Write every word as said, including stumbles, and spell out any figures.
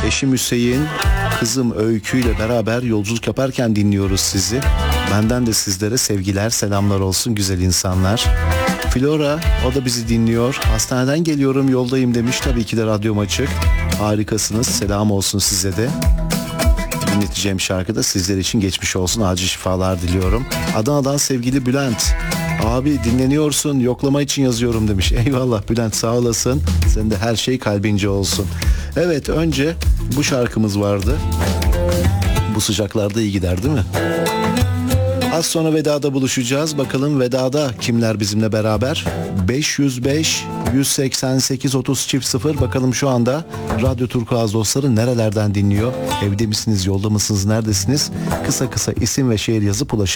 Eşim Hüseyin, kızım Öykü ile beraber yolculuk yaparken dinliyoruz sizi. Benden de sizlere sevgiler, selamlar olsun güzel insanlar. Flora, o da bizi dinliyor. Hastaneden geliyorum, yoldayım demiş. Tabii ki de radyom açık. Harikasınız. Selam olsun size de. Dinleteceğim şarkıda sizler için geçmiş olsun. Acil şifalar diliyorum. Adana'dan sevgili Bülent. Abi dinleniyorsun, yoklama için yazıyorum demiş. Eyvallah Bülent, sağ olasın. Senin de her şey kalbince olsun. Evet, önce bu şarkımız vardı. Bu sıcaklarda iyi gider değil mi? Az sonra vedada buluşacağız. Bakalım vedada kimler bizimle beraber? beş yüz beş yüz seksen sekiz otuz çift sıfır. Bakalım şu anda Radyo Turkuaz dostları nerelerden dinliyor? Evde misiniz, yolda mısınız, neredesiniz? Kısa kısa isim ve şehir yazıp ulaşın.